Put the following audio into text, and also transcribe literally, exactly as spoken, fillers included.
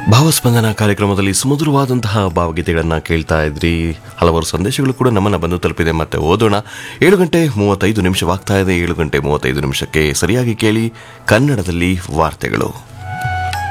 ಭಾವಸ್ಪಂದನ ಕಾರ್ಯಕ್ರಮದಲ್ಲಿ ಸುಮಧುರವಾದಂತಹ ಭಾವಗೀತೆಗಳನ್ನು ಕೇಳ್ತಾ ಇದ್ರಿ. ಹಲವಾರು ಸಂದೇಶಗಳು ಕೂಡ ನಮ್ಮನ್ನು ಬಂದು ತಲುಪಿದೆ. ಮತ್ತೆ ಓದೋಣ. ಏಳು ಗಂಟೆ ಮೂವತ್ತೈದು ನಿಮಿಷವಾಗ್ತಾ ಇದೆ. ಏಳು ಗಂಟೆ ಮೂವತ್ತೈದು ನಿಮಿಷಕ್ಕೆ ಸರಿಯಾಗಿ ಕೇಳಿ ಕನ್ನಡದಲ್ಲಿ ವಾರ್ತೆಗಳು.